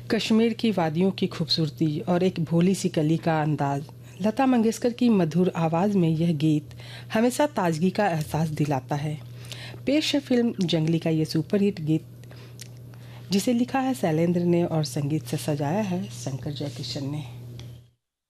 कश्मीर की वादियों की खूबसूरती और एक भोली सी कली का अंदाज। लता मंगेशकर की मधुर आवाज़ में यह गीत हमेशा ताजगी का एहसास दिलाता है। पेश है फिल्म जंगली का ये सुपरहिट गीत, जिसे लिखा है शैलेंद्र ने और संगीत से सजाया है शंकर जयकिशन ने।